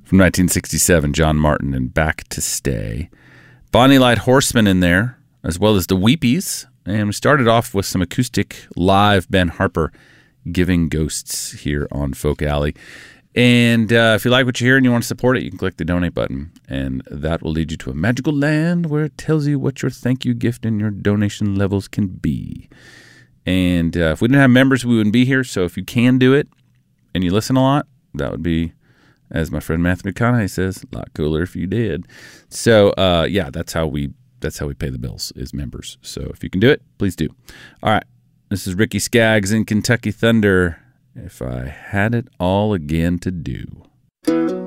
from 1967, John Martin and Back to Stay. Bonnie Light Horseman in there, as well as the Weepies. And we started off with some acoustic live Ben Harper, Giving Ghosts, here on Folk Alley. And if you like what you hear and you want to support it, you can click the donate button. And that will lead you to a magical land where it tells you what your thank you gift and your donation levels can be. And if we didn't have members, we wouldn't be here. So if you can do it and you listen a lot, that would be, as my friend Matthew McConaughey says, a lot cooler if you did. So, that's how we pay the bills, is members. So if you can do it, please do. All right. This is Ricky Skaggs in Kentucky Thunder. If I had it all again to do.